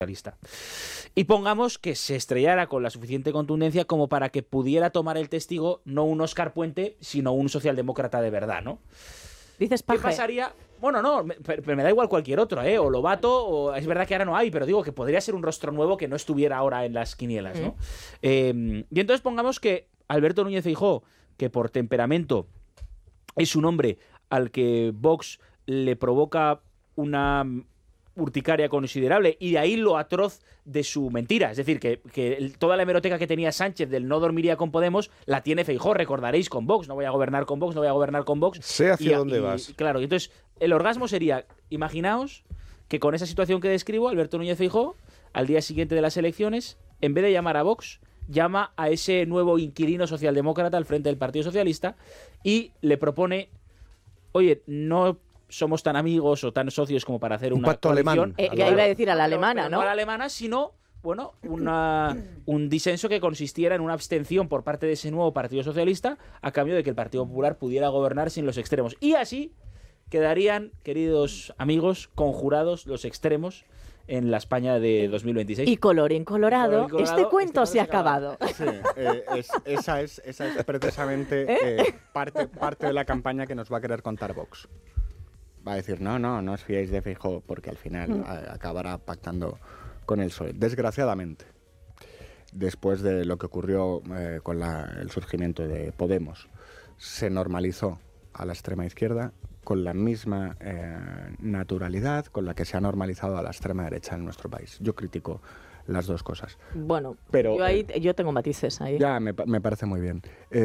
Socialista. Y pongamos que se estrellara con la suficiente contundencia como para que pudiera tomar el testigo no un Óscar Puente, sino un socialdemócrata de verdad, ¿no? Dices Paje. ¿Qué pasaría? Bueno, no, pero me da igual cualquier otro, o Lobato, o es verdad que ahora no hay, pero digo que podría ser un rostro nuevo que no estuviera ahora en las quinielas, ¿no? Y entonces pongamos que Alberto Núñez Feijóo, que por temperamento es un hombre al que Vox le provoca una urticaria considerable, y de ahí lo atroz de su mentira. Es decir, que toda la hemeroteca que tenía Sánchez del no dormiría con Podemos la tiene Feijóo, recordaréis, con Vox. No voy a gobernar con Vox, no voy a gobernar con Vox. Sé hacia dónde vas. Claro, y entonces el orgasmo sería, imaginaos que con esa situación que describo, Alberto Núñez Feijóo, al día siguiente de las elecciones, en vez de llamar a Vox, llama a ese nuevo inquilino socialdemócrata al frente del Partido Socialista y le propone, oye, no somos tan amigos o tan socios como para hacer un una pacto coalición. Ya iba a decir a la alemana, ¿no? No a la alemana, sino, bueno, un disenso que consistiera en una abstención por parte de ese nuevo Partido Socialista a cambio de que el Partido Popular pudiera gobernar sin los extremos. Y así quedarían, queridos amigos, conjurados los extremos en la España de 2026. Y colorín colorado, este cuento se ha acabado. Sí, esa es precisamente parte de la campaña que nos va a querer contar Vox. Va a decir, no os fiéis de Feijóo, porque al final acabará pactando con el PSOE. Desgraciadamente, después de lo que ocurrió con el surgimiento de Podemos, se normalizó a la extrema izquierda con la misma naturalidad con la que se ha normalizado a la extrema derecha en nuestro país. Yo critico las dos cosas. Bueno, pero yo tengo matices ahí. Ya, me parece muy bien.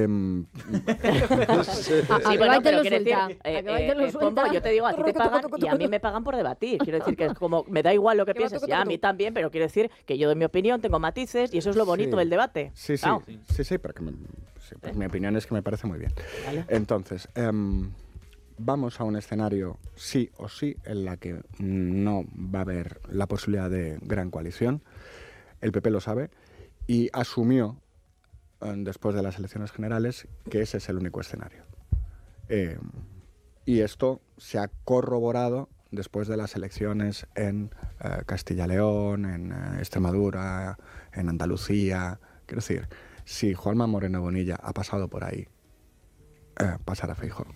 Sí, bueno, pero quiero decir, Pombo, yo te digo, a ti te pagan y a mí me pagan por debatir. Quiero decir que es como, me da igual lo que pienses, y a mí también, pero quiero decir que yo doy mi opinión, tengo matices y eso es lo bonito del debate. Sí, pero pues mi opinión es que me parece muy bien. Vale. Entonces, vamos a un escenario sí o sí en la que no va a haber la posibilidad de gran coalición. El PP lo sabe y asumió, después de las elecciones generales, que ese es el único escenario. Y esto se ha corroborado después de las elecciones en Castilla-León, en Extremadura, en Andalucía. Quiero decir, si Juanma Moreno Bonilla ha pasado por ahí, pasará Feijóo.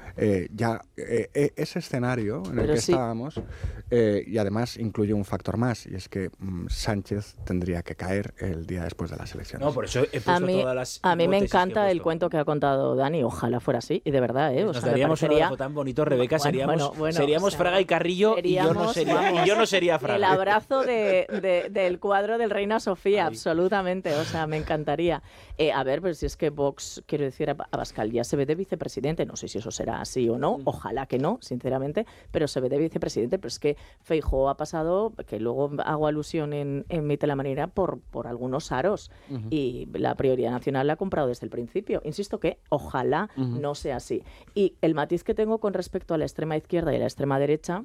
Ese escenario en el que estábamos, y además incluye un factor más, y es que Sánchez tendría que caer el día después de las elecciones. No, por eso he puesto todas las a mí me encanta el cuento que ha contado Dani, ojalá fuera así, y de verdad, Nos daríamos un abrazo tan bonito, Rebeca, seríamos Fraga y Carrillo, y yo no sería Fraga. El abrazo del cuadro del Reina Sofía, absolutamente, o sea, me encantaría. A ver, pero si es que Vox, quiero decir, Abascal ya se ve de vicepresidente, no sé si eso será así o no, ojalá que no, sinceramente, pero se ve de vicepresidente, pero es que Feijóo ha pasado, que luego hago alusión en mi Telamanera, por algunos aros, y la prioridad nacional la ha comprado desde el principio. Insisto que ojalá no sea así. Y el matiz que tengo con respecto a la extrema izquierda y la extrema derecha,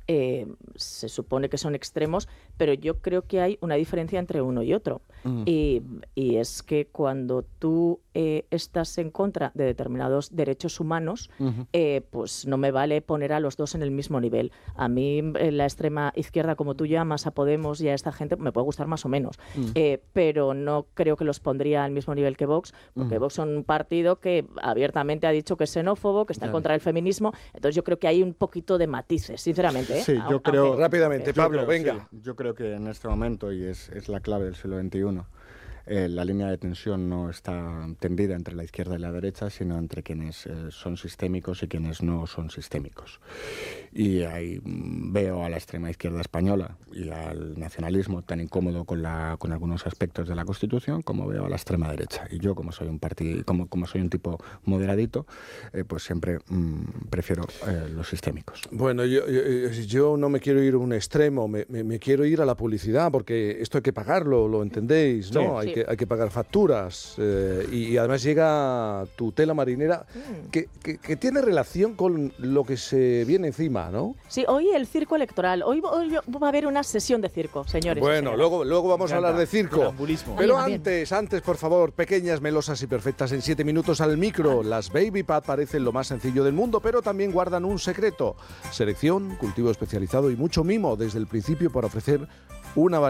se supone que son extremos, pero yo creo que hay una diferencia entre uno y otro. Y es que cuando tú estás en contra de determinados derechos humanos, pues no me vale poner a los dos en el mismo nivel. A mí la extrema izquierda, como tú llamas a Podemos y a esta gente, me puede gustar más o menos, pero no creo que los pondría al mismo nivel que Vox, porque Vox son un partido que abiertamente ha dicho que es xenófobo, que está en contra del feminismo. Entonces yo creo que hay un poquito de matices, sinceramente. Sí, yo creo... Rápidamente, Pablo, venga. Sí, yo creo que en este momento, y es la clave del siglo XXI, la línea de tensión no está tendida entre la izquierda y la derecha, sino entre quienes son sistémicos y quienes no son sistémicos. Y ahí veo a la extrema izquierda española y al nacionalismo tan incómodo con algunos aspectos de la Constitución como veo a la extrema derecha. Y yo, como soy un tipo moderadito, pues siempre prefiero los sistémicos. Bueno, yo no me quiero ir a un extremo, me quiero ir a la publicidad, porque esto hay que pagarlo, lo entendéis, ¿no? Sí. Hay que pagar facturas, y además llega tu tela marinera que tiene relación con lo que se viene encima, ¿no? Sí, hoy el circo electoral, hoy va a haber una sesión de circo, señores. Bueno, luego vamos a hablar de circo. Pero antes, por favor, pequeñas, melosas y perfectas en 7 minutos al micro. Las Baby Pad parecen lo más sencillo del mundo, pero también guardan un secreto: selección, cultivo especializado y mucho mimo desde el principio para ofrecer una variedad